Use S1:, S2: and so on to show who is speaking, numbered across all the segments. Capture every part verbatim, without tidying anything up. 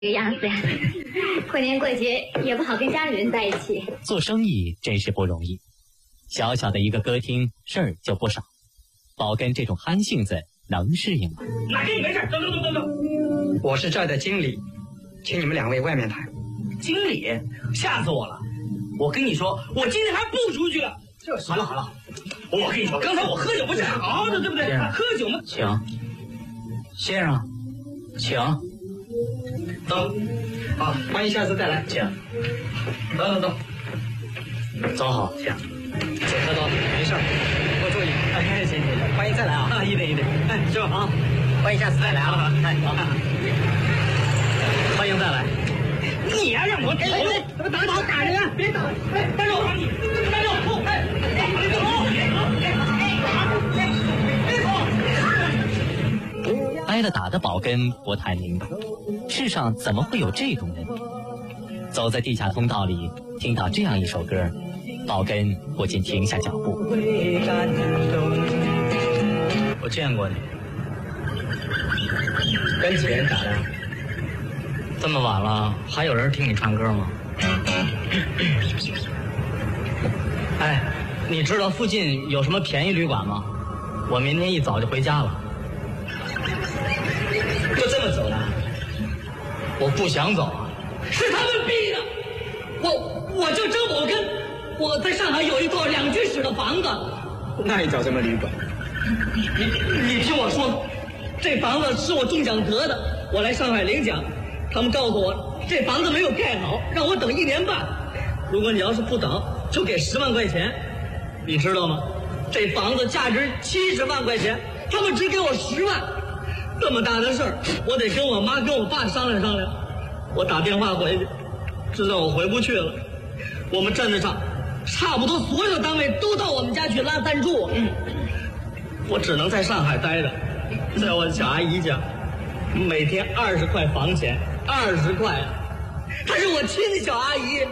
S1: 这个样子呀，过年过节也不好跟家里人在一起。
S2: 做生意真是不容易，小小的一个歌厅，事儿就不少。宝根这种憨性子能适应吗？
S3: 哪给你没事，走走走走走。
S4: 我是这儿的经理，请你们两位外面谈。
S3: 经理，吓死我了！我跟你说，我今天还不出去了。这好了好了，我跟你说，刚才我喝酒不是好好的，对不对？喝酒嘛，
S2: 请，先生，请。
S3: 走，好，欢迎下次再来，请。走走走，
S2: 走好，
S3: 请。
S2: 请喝多，
S4: 没事，多注意。
S3: 哎，行行行，
S4: 欢迎再来啊！
S3: 啊，一定一定。哎，是吧？啊，
S4: 欢迎下次再来啊！
S3: 哎，好，欢迎再来。你呀，让我给我怎么打打打人啊？别打！哎，大肉，你大肉，不，哎，别
S2: 走！挨了打的宝根不太明白，世上怎么会有这种人？走在地下通道里，听到这样一首歌，宝根不禁停下脚步。
S3: 我见过你，跟几个人打的？这么晚了，还有人听你唱歌吗？哎，你知道附近有什么便宜旅馆吗？我明天一早就回家了。就这么走了？我不想走啊，是他们逼的。我我就这么跟，我在上海有一套两居室的房子。
S4: 那你找什么旅馆？
S3: 你你听我说，这房子是我中奖得的，我来上海领奖。他们告诉我，这房子没有盖好，让我等一年半。如果你要是不等，就给十万块钱。你知道吗？这房子价值七十万块钱，他们只给我十万。这么大的事儿，我得跟我妈跟我爸商量商量。我打电话回去，知道我回不去了。我们镇子上差不多所有单位都到我们家去拉赞助，嗯，我只能在上海待着，在我小阿姨家，每天二十块房钱。二十块，她是我亲小阿姨，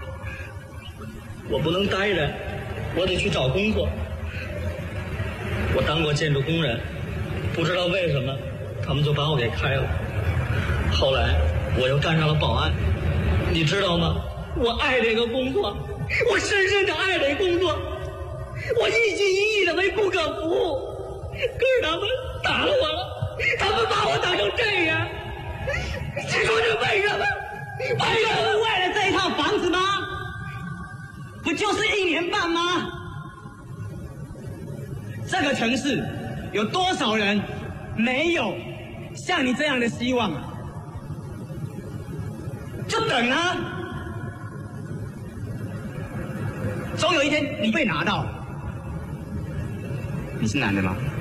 S3: 我不能待着，我得去找工作。我当过建筑工人，不知道为什么他们就把我给开了。后来我又干上了保安，你知道吗？我爱这个工作，我深深的爱这个工作，我一心一意的为顾客服务。可是他们打了我了，他们把我打成这样。你说这为什么？为什么为了这一套房子吗？不就是一年半吗？这个城市有多少人没有像你这样的希望啊？就等啊，总有一天你被拿到。
S4: 你是男的吗？